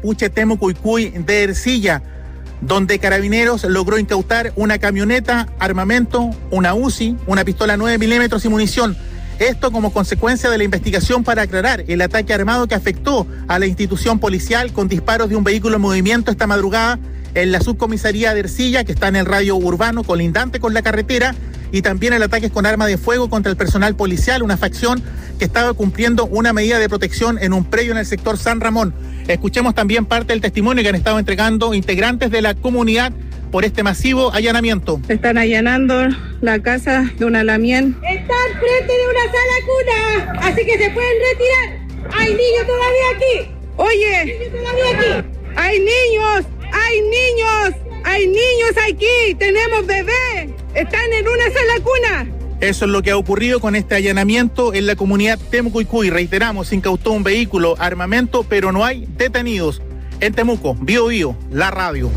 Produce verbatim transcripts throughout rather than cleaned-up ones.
Mapuche Temucuycuy de Ercilla, donde Carabineros logró incautar una camioneta, armamento, una U C I, una pistola nueve milímetros y munición. Esto como consecuencia de la investigación para aclarar el ataque armado que afectó a la institución policial con disparos de un vehículo en movimiento esta madrugada en la subcomisaría de Ercilla, que está en el radio urbano colindante con la carretera, y también el ataque con arma de fuego contra el personal policial, una facción que estaba cumpliendo una medida de protección en un predio en el sector San Ramón. Escuchemos también parte del testimonio que han estado entregando integrantes de la comunidad por este masivo allanamiento. Están allanando la casa de una lamien. Está al frente de una sala cuna, así que se pueden retirar. Hay niños todavía aquí. Oye, Hay niños todavía aquí. hay niños, hay niños, hay niños aquí, tenemos bebés, están en una sala cuna. Eso es lo que ha ocurrido con este allanamiento en la comunidad Temucuycuy. Reiteramos, se incautó un vehículo, armamento, pero no hay detenidos. En Temuco, Bio Bio, la radio.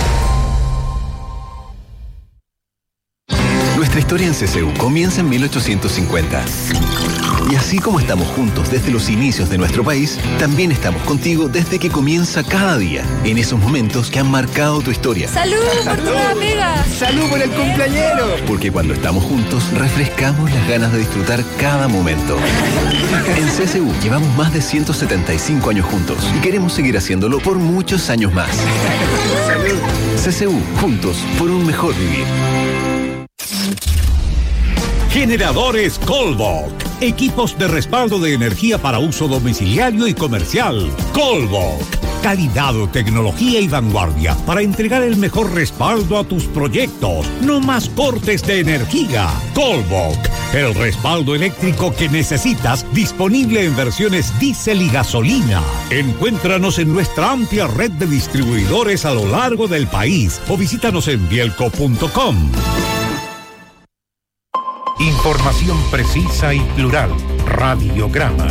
Nuestra historia en C C U comienza en mil ochocientos cincuenta. Y así como estamos juntos desde los inicios de nuestro país, también estamos contigo desde que comienza cada día, en esos momentos que han marcado tu historia. ¡Salud por tu nueva pega! ¡Salud por el cumpleañero! Porque cuando estamos juntos, refrescamos las ganas de disfrutar cada momento. En C C U llevamos más de ciento setenta y cinco años juntos y queremos seguir haciéndolo por muchos años más. ¡Salud! C C U, juntos por un mejor vivir. Generadores Colbok. Equipos de respaldo de energía para uso domiciliario y comercial. Colbok. Calidad, tecnología y vanguardia para entregar el mejor respaldo a tus proyectos. No más cortes de energía. Colbok. El respaldo eléctrico que necesitas, disponible en versiones diésel y gasolina. Encuéntranos en nuestra amplia red de distribuidores a lo largo del país o visítanos en bielco punto com. Información precisa y plural. Radiograma.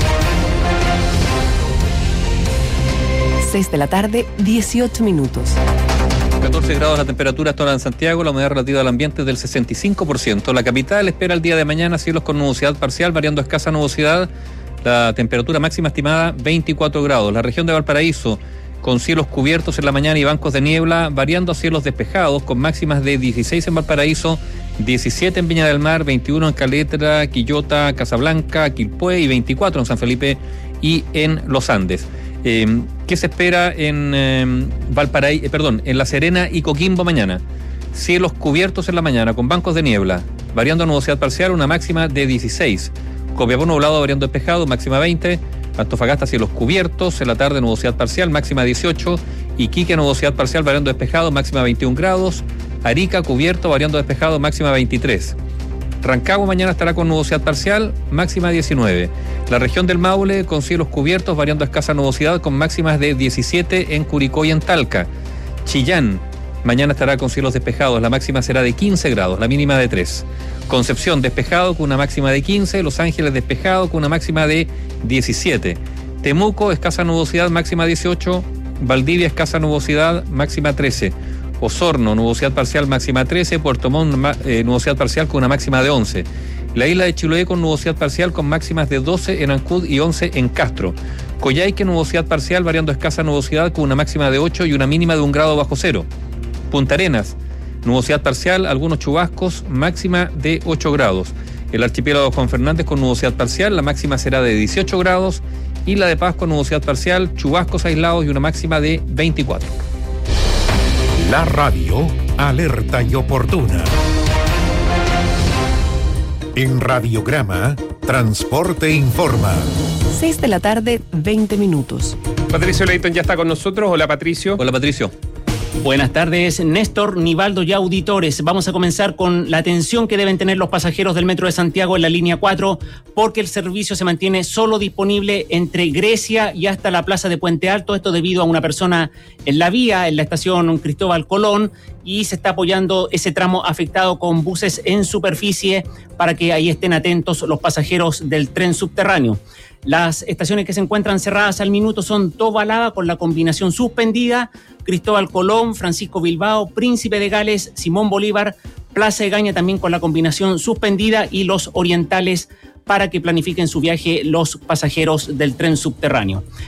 seis de la tarde, dieciocho minutos. catorce grados la temperatura actual en Santiago, la humedad relativa del ambiente es del sesenta y cinco por ciento. La capital espera el día de mañana cielos con nubosidad parcial, variando escasa nubosidad. La temperatura máxima estimada veinticuatro grados. La región de Valparaíso con cielos cubiertos en la mañana y bancos de niebla, variando a cielos despejados, con máximas de dieciséis en Valparaíso, diecisiete en Viña del Mar, veintiuno en Caleta, Quillota, Casablanca, Quilpué y veinticuatro en San Felipe y en Los Andes. Eh, ¿Qué se espera en eh, Valparaíso, eh, perdón, en La Serena y Coquimbo mañana? Cielos cubiertos en la mañana con bancos de niebla, variando a nubosidad parcial, una máxima de dieciséis. Copiapó nublado, variando despejado, máxima veinte. Antofagasta cielos cubiertos, en la tarde nubosidad parcial, máxima dieciocho. Iquique nubosidad parcial, variando despejado, máxima veintiún grados. Arica cubierto, variando despejado, máxima veintitrés. Rancagua mañana estará con nubosidad parcial, máxima diecinueve. La región del Maule con cielos cubiertos, variando escasa nubosidad, con máximas de diecisiete en Curicó y en Talca. Chillán mañana estará con cielos despejados, la máxima será de quince grados, la mínima de tres. Concepción despejado con una máxima de quince, Los Ángeles despejado con una máxima de diecisiete. Temuco escasa nubosidad, máxima dieciocho. Valdivia escasa nubosidad, máxima trece. Osorno nubosidad parcial, máxima trece. Puerto Montt eh, nubosidad parcial con una máxima de once. La isla de Chiloé con nubosidad parcial con máximas de doce en Ancud y once en Castro. Coyhaique nubosidad parcial, variando escasa nubosidad con una máxima de ocho y una mínima de un grado bajo cero. Punta Arenas nubosidad parcial, algunos chubascos, máxima de ocho grados. El archipiélago Juan Fernández con nubosidad parcial, la máxima será de dieciocho grados. Y la de Paz con nubosidad parcial, chubascos aislados y una máxima de veinticuatro. La radio, alerta y oportuna. En Radiograma, Transporte Informa. seis de la tarde, veinte minutos. Patricio Leighton ya está con nosotros. Hola, Patricio. Hola, Patricio. Buenas tardes, Néstor, Nivaldo y auditores. Vamos a comenzar con la atención que deben tener los pasajeros del Metro de Santiago en la línea cuatro, porque el servicio se mantiene solo disponible entre Grecia y hasta la plaza de Puente Alto. Esto debido a una persona en la vía, en la estación Cristóbal Colón, y se está apoyando ese tramo afectado con buses en superficie para que ahí estén atentos los pasajeros del tren subterráneo. Las estaciones que se encuentran cerradas al minuto son Tobalaba con la combinación suspendida, Cristóbal Colón, Francisco Bilbao, Príncipe de Gales, Simón Bolívar, Plaza Egaña también con la combinación suspendida y los orientales para que planifiquen su viaje los pasajeros del tren subterráneo.